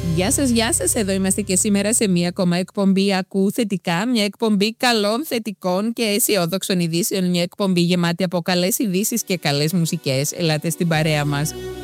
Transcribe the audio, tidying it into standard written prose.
Γεια σας, εδώ είμαστε και σήμερα σε μία ακόμα εκπομπή Ακού Θετικά, μια εκπομπή καλών, θετικών και αισιόδοξων ειδήσεων, μια εκπομπή γεμάτη από καλές ειδήσεις και καλές μουσικές. Ελάτε στην παρέα μας.